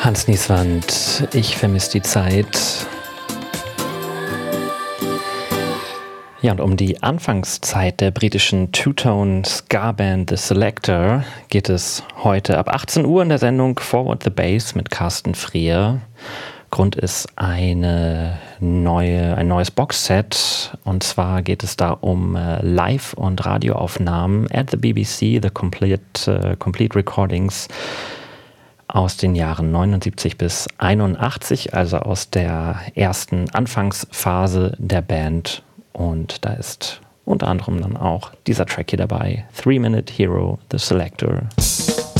Hans Nieswand, ich vermisse die Zeit. Ja, und um die Anfangszeit der britischen Two-Tone-Ska-Band The Selecter geht es heute ab 18 Uhr in der Sendung Forward the Bass mit Carsten Freer. Grund ist ein neues Boxset, und zwar geht es da um Live- und Radioaufnahmen at the BBC, the complete Recordings aus den Jahren 79 bis 81, also aus der ersten Anfangsphase der Band. Und da ist unter anderem dann auch dieser Track hier dabei, 3 Minute Hero, The Selecter.